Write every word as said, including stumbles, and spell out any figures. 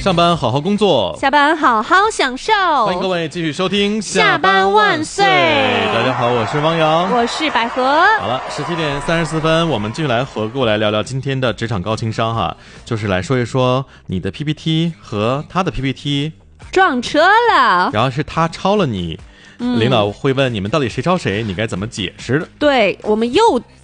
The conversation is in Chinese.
上班好好工作， 下班好好享受。 欢迎各位继续收听下班万岁。 大家好，我是汪洋， 我是百合。 好了，十七点三十四分，我们继续来回过来聊聊今天的职场高情商哈，就是来说一说你的 P P T 和他的 P P T 撞车了， 然后是他抄了你。嗯、领导会问你们到底谁抄谁，你该怎么解释的？ 对，我们又